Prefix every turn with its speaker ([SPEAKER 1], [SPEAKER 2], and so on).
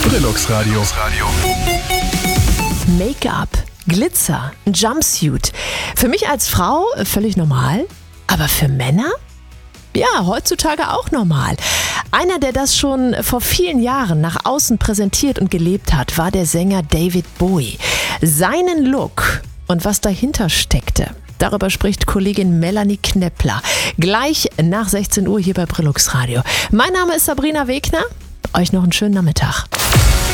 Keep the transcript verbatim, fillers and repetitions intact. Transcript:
[SPEAKER 1] Brillux Radio.
[SPEAKER 2] Make-up, Glitzer, ein Jumpsuit. Für mich als Frau völlig normal, aber für Männer? Ja, heutzutage auch normal. Einer, der das schon vor vielen Jahren nach außen präsentiert und gelebt hat, war der Sänger David Bowie. Seinen Look und was dahinter steckte, darüber spricht Kollegin Melanie Knepler. Gleich nach sechzehn Uhr hier bei Brillux Radio. Mein Name ist Sabrina Wegner. Euch noch einen schönen Nachmittag.